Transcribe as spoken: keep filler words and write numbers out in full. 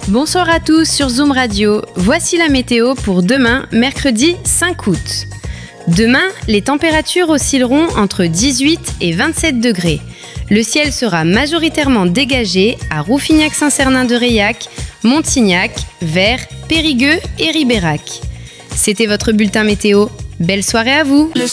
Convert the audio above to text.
Bonsoir à tous sur Zoom Radio. Voici la météo pour demain, mercredi cinq août. Demain, les températures oscilleront entre dix-huit et vingt-sept degrés. Le ciel sera majoritairement dégagé à Rouffignac-Saint-Cernin-de-Reilhac, Montignac, Vers, Périgueux et Ribérac. C'était votre bulletin météo. Belle soirée à vous. Le